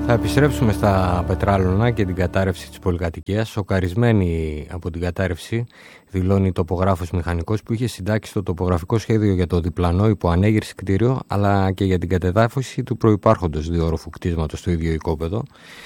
Θα επιστρέψουμε στα πετράλωνα και την κατάρρευση της πολυκατοικίας. Σοκαρισμένη από την κατάρρευση, δηλώνει τοπογράφος μηχανικός που είχε συντάξει το τοπογραφικό σχέδιο για το διπλανό υποανέγερση κτίριο, αλλά και για την κατεδάφιση του προϋπάρχοντος διόροφου κτίσματος στο ίδιο οικόπεδο.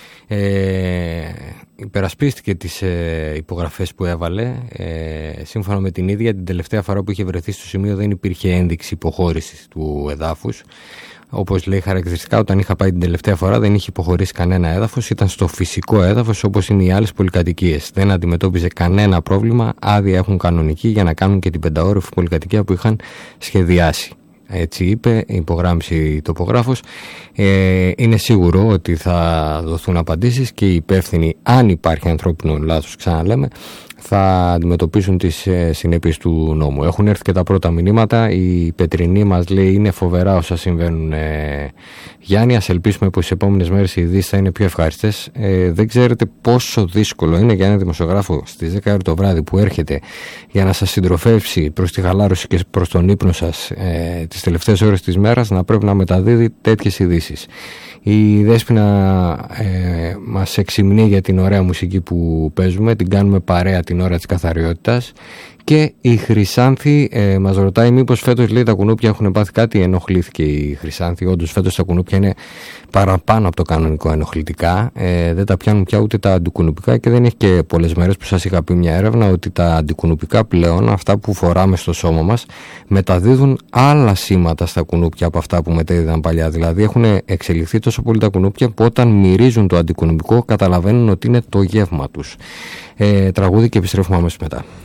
Υπερασπίστηκε τις υπογραφές που έβαλε. Σύμφωνα με την ίδια, την τελευταία φορά που είχε βρεθεί στο σημείο δεν υπήρχε ένδειξη υποχώρησης του εδάφους. Όπως λέει χαρακτηριστικά, όταν είχα πάει την τελευταία φορά δεν είχε υποχωρήσει κανένα έδαφος, ήταν στο φυσικό έδαφος όπως είναι οι άλλες πολυκατοικίες. Δεν αντιμετώπιζε κανένα πρόβλημα, άδεια έχουν κανονική για να κάνουν και την πενταόροφη πολυκατοικία που είχαν σχεδιάσει. Έτσι είπε, υπογράμμισε η τοπογράφος. Είναι σίγουρο ότι θα δοθούν απαντήσεις και οι υπεύθυνοι, αν υπάρχει ανθρώπινο λάθος, ξαναλέμε, θα αντιμετωπίσουν τις συνέπειες του νόμου. Έχουν έρθει και τα πρώτα μηνύματα. Η Πετρινή μας λέει είναι φοβερά όσα συμβαίνουν, Γιάννη. Ας ελπίσουμε πως οι επόμενες μέρες οι ειδήσεις θα είναι πιο ευχάριστες. Δεν ξέρετε πόσο δύσκολο είναι για ένα δημοσιογράφο στις 10 το βράδυ που έρχεται για να σας συντροφεύσει προς τη χαλάρωση και προς τον ύπνο σας τις τελευταίες ώρες της μέρας, να πρέπει να μεταδίδει τέτοιες ειδήσεις. Η Δέσποινα μας εξυμνεί για την ωραία μουσική που παίζουμε, την κάνουμε παρέα την ώρα της καθαριότητας. Και η Χρυσάνθη μας ρωτάει μήπως φέτος, λέει, τα κουνούπια έχουν πάθει κάτι. Ενοχλήθηκε η Χρυσάνθη. Όντως φέτος τα κουνούπια είναι παραπάνω από το κανονικό ενοχλητικά. Δεν τα πιάνουν πια ούτε τα αντικουνουπικά και δεν έχει και πολλές μέρες που σας είχα πει μια έρευνα ότι τα αντικουνουπικά πλέον, αυτά που φοράμε στο σώμα μας, μεταδίδουν άλλα σήματα στα κουνούπια από αυτά που μετέδιδαν παλιά. Δηλαδή έχουν εξελιχθεί τόσο πολύ τα κουνούπια που όταν μυρίζουν το αντικουνουπικό καταλαβαίνουν ότι είναι το γεύμα τους. Τραγούδι και επιστρέφουμε αμέσως μετά.